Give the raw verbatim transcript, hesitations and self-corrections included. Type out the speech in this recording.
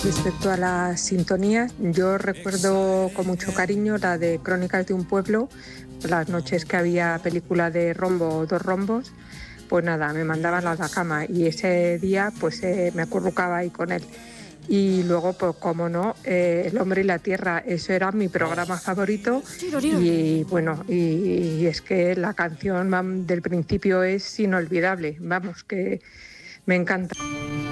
Respecto a las sintonías, yo recuerdo con mucho cariño la de Crónicas de un pueblo, las noches que había película de Rombo o Dos Rombos, pues nada, me mandaban a la cama y ese día pues eh, me acurrucaba ahí con él. Y luego, pues como no, eh, El hombre y la tierra, eso era mi programa favorito y bueno, y, y es que la canción vam, del principio es inolvidable, vamos, que me encanta.